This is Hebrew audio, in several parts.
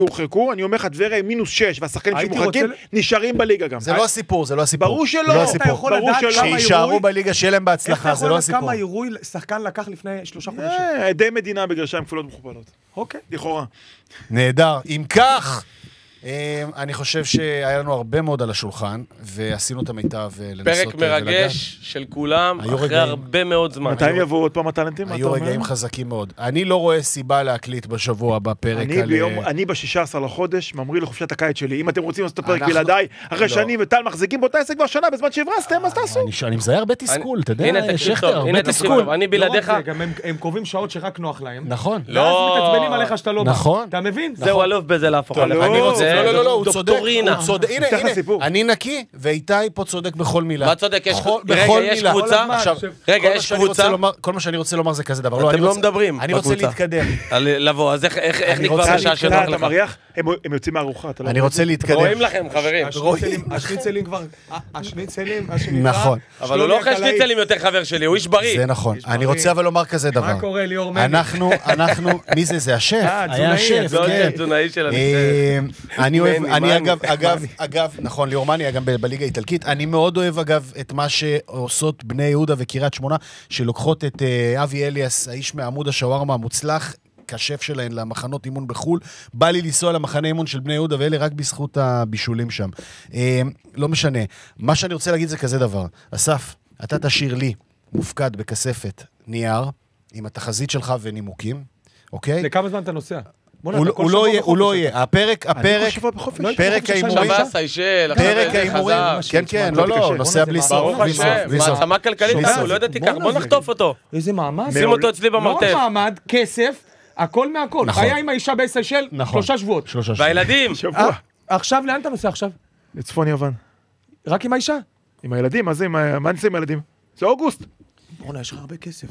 הורחקו, אני אומר לך, טבריה מינוס 6, והשחקנים שמורחקים נשארים בליגה גם. זה לא הסיפור, זה לא הסיפור. ברור שלא. אתה יכול לדעת שישארו בליגה, שיהיה להם בהצלחה, זה לא הסיפור. כמה אירועי שחקן לקח לפני 3 חודשים. עדי מדינה בגרשיים כפולות מכופלות. אוקיי. לכאורה. נהדר. אם כך, אני חושב שהיה לנו הרבה מאוד על השולחן, ועשינו את המיטב לנסות פרק מרגש של כולם, אחרי הרבה מאוד זמן. מתי יבואו עוד פעם הטלנטים? היו רגעים חזקים מאוד. אני לא רואה סיבה להקליט בשבוע בפרק על... אני ב-16 לחודש ממריא לחופשת הקיץ שלי. אם אתם רוצים לעשות את הפרק בלעדיי, אחרי שאני וטל מחזיקים באותה עסק כבר שנה, בזמן שהברסתם, אז תעשו. אני מזהה הרבה תסכול, אתה יודע, שכתר, הרבה תסכול. אני בלעדיך. הם קובעים שעות שרק נוח להם. נכון. ואז מתעצבנים עליך שאתה לא בא. נכון. אתה מבין? זהו אלוף בזה להפוך עליך. לא, הוא צודק. דוקטורינה. הנה, אני נקי, ואיתי פה צודק בכל מילה. מה צודק? יש קבוצה? רגע, יש קבוצה? כל מה שאני רוצה לומר זה כזה דבר. אתם לא מדברים. אני רוצה להתקדם. לבוא, אז איך נקבע בשעה שנוח לך? הם יוצאים מהארוחה. אני רוצה להתקדם. רואים לכם, חברים. השניצלים כבר... השניצלים... נכון. אבל הוא לא אוכל שניצלים יותר חבר שלי, הוא איש בריא. זה נכון. אני רוצה אבל לומר כזה דבר. מה קורה, ליאור מני? אנחנו... מי זה? זה השף. היה השף, כן. תזונאי של אני אוהב, אגב, נכון, ליאור מני היה גם בליגה האיטלקית, אני מאוד אוהב אגב את מה שעושות בני יהודה וקריית שמונה, שלוקחות את אבי אליאס, האיש מעמוד השווארמה המוצלח, כשף שלהן למחנות אימון בחול, בא לי לנסוע למחנה אימון של בני יהודה, ואלה רק בזכות הבישולים שם. לא משנה. מה שאני רוצה להגיד זה כזה דבר. אסף, אתה תשאיר לי מופקד בכספת נייר, עם התחזית שלך ונימוקים, אוקיי? לכמה זמן אתה נוסע? הוא לא יהיה. הפרק האימורים, פרק האימורים, כן, לא, נוסע בלי סוף. ברוך השם, מעצמה כלכלית, לא ידעתי כך, בוא נחטוף אותו. איזה מעמד. שים אותו אצלי במרתף. לא מעמד, כסף, הכל מהכל. היה עם האישה בסיישל, 3 שבועות. והילדים. עכשיו, לאן אתה נוסע עכשיו? לצפון יוון. רק עם האישה? עם הילדים, מה זה? מה נצא עם הילדים? זה אוגוסט. בוא'נה, יש לך הרבה כסף.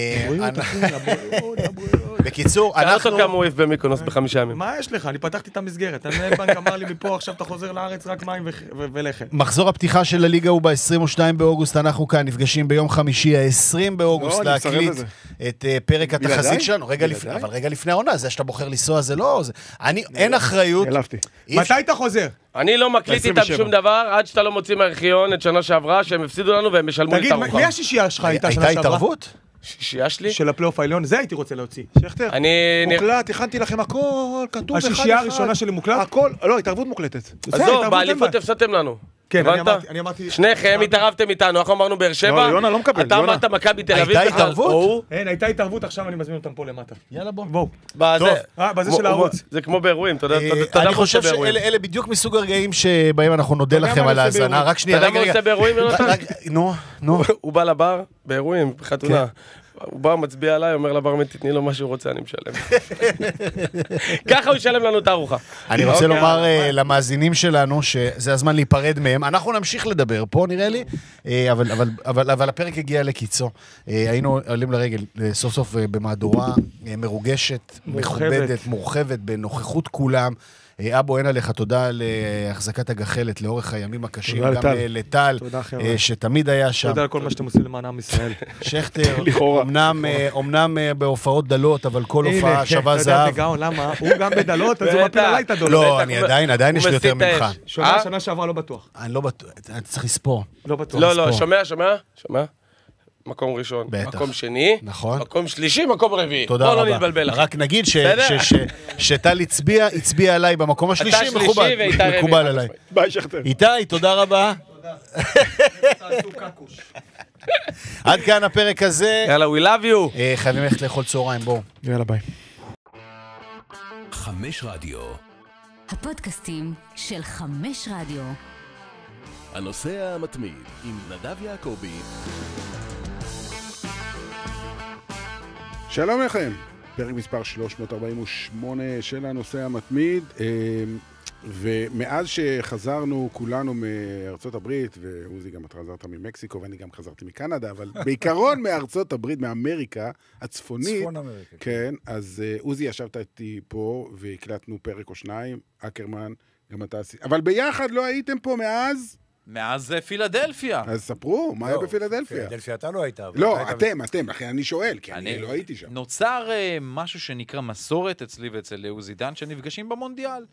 בקיצור, שאל אותו כמה הוא העיף במיקונוס ב5 ימים. מה יש לך? אני פתחתי את המסגרת. המנהל בנק אמר לי מפה, עכשיו אתה חוזר לארץ, רק מים ולחם. מחזור הפתיחה של הליגה הוא ב-22 באוגוסט, אנחנו כאן נפגשים ביום חמישי, ה-20 באוגוסט, להקליט את פרק התחזית שלנו. אבל רגע לפני העונה, זה שאתה בוחר לנסוע, זה לא... אין אחריות. מתי אתה חוזר? אני לא מקליט איתם שום דבר, עד שאתה לא מוציא מהארכיון את שנה שעברה, שהם הפסידו לנו והם משלמו לי את הארוחה. תגיד, מי השישייה שלך הייתה שנה שעברה? הייתה התערבות? שישייה שלי? של הפלייאוף העליון, זה הייתי רוצה להוציא. שכתר, מוקלט, הכנתי לכם הכל, כתוב אחד אחד. השישייה הראשונה שלי מוקלט? הכל, לא, התערבות מוקלטת. אז לא, באליפות הפסדתם לנו. כן, אני אמרתי... שניכם התערבתם איתנו, אנחנו אמרנו באר שבע. לא, יונה לא מקבל. אתה אמרת מכבי תל אביב. הייתה התערבות? אין, הייתה התערבות, עכשיו אני מזמין אותם פה למטה. יאללה בוא. בזה של הערוץ. זה כמו באירועים, אתה יודע. אני חושב שאלה בדיוק מסוג הרגעים שבהם אנחנו נודה לכם על ההאזנה. רק שנייה, אתה יודע מה עושה באירועים, יונתן? נו. הוא בא לבר, באירועים, בחתונה. הוא בא, מצביע עליי, אומר לברמן, תתני לו מה שהוא רוצה, אני משלם. ככה הוא ישלם לנו את הארוחה. אני רוצה לומר למאזינים שלנו, שזה הזמן להיפרד מהם. אנחנו נמשיך לדבר פה, נראה לי, אבל הפרק הגיע לקיצו. היינו עולים לרגל, סוף סוף במהדורה מרוגשת, מכובדת, מורחבת, בנוכחות כולם. אבו, אין עליך, תודה להחזקת הגחלת לאורך הימים הקשים, גם לטל, שתמיד היה שם. תודה על כל מה שאתם עושים למען עם ישראל. שכטר, אמנם בהופעות דלות, אבל כל הופעה שווה זהב. למה? הוא גם בדלות, אז הוא מפיל עליי את הדלות. לא, אני עדיין יש לי יותר ממך. שנה שעברה לא בטוח. אני לא בטוח, אתה צריך לספור. לא בטוח. לא, שומע? מקום ראשון, מקום שני, מקום שלישי, מקום רביעי. תודה רבה. בוא לא נתבלבל. רק נגיד שטל הצביע עליי במקום השלישי, מקובל עליי. ביי שכתר. איתי, תודה רבה. עד כאן הפרק הזה. יאללה, we love you. חייבים ללכת לאכול צהריים, בואו. יאללה, ביי. 5 רדיו. הפודקאסטים של 5 רדיו. הנוסע המתמיד עם נדב יעקבי. שלום לכם, פרק מספר 348 של הנושא המתמיד, ומאז שחזרנו כולנו מארצות הברית, ועוזי גם אתה חזרת ממקסיקו ואני גם חזרתי מקנדה, אבל בעיקרון מארצות הברית, מאמריקה הצפונית, צפון אמריקה. כן, אז עוזי ישבת איתי פה והקלטנו פרק או שניים, אקרמן, גם אתה עשית, אבל ביחד לא הייתם פה מאז מאז פילדלפיה. אז ספרו, מה היה בפילדלפיה? פילדלפיה אתה לא היית. לא, אתם, לכן אני שואל, כי אני לא הייתי שם. נוצר משהו שנקרא מסורת אצלי ואצל עוזי דן, שנפגשים במונדיאל.